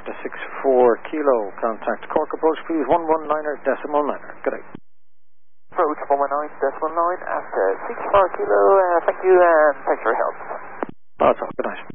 After 64 kilo, contact Cork approach, please 119er decimal 9er. Good day. Approach 119.9 after 64 kilo, thank you, and thanks for your help. That's all, good night.